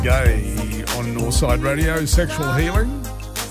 Gay on Northside Radio, Sexual Healing.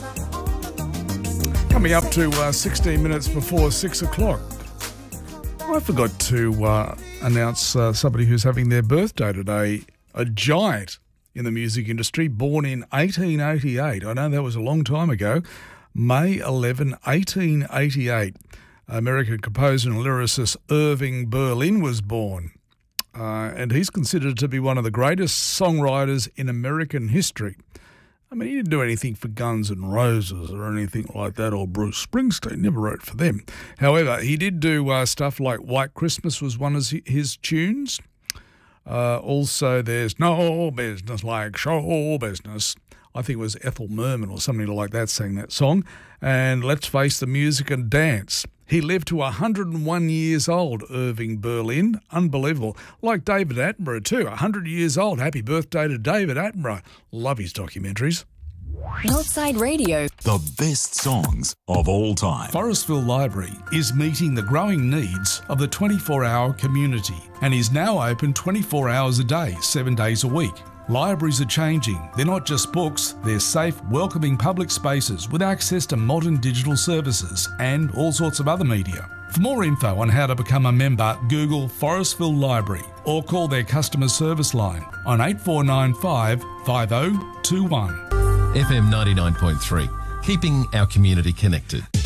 Coming up to 16 minutes before 6 o'clock. I forgot to announce somebody who's having their birthday today, a giant in the music industry, born in 1888. I know that was a long time ago. May 11, 1888. American composer and lyricist Irving Berlin was born. And he's considered to be one of the greatest songwriters in American history. I mean, he didn't do anything for Guns N' Roses or anything like that, or Bruce Springsteen, never wrote for them. However, he did do stuff like White Christmas was one of his tunes. Also, there's No Business Like Show Business. I think it was Ethel Merman or something like that sang that song. And Let's Face the Music and Dance. He lived to 101 years old, Irving Berlin. Unbelievable. Like David Attenborough too, 100 years old. Happy birthday to David Attenborough. Love his documentaries. Northside Radio. The best songs of all time. Forestville Library is meeting the growing needs of the 24-hour community and is now open 24 hours a day, 7 days a week. Libraries are changing. They're not just books, they're safe, welcoming public spaces with access to modern digital services and all sorts of other media. For more info on how to become a member, Google Forestville Library or call their customer service line on 8495 5021. FM 99.3, keeping our community connected.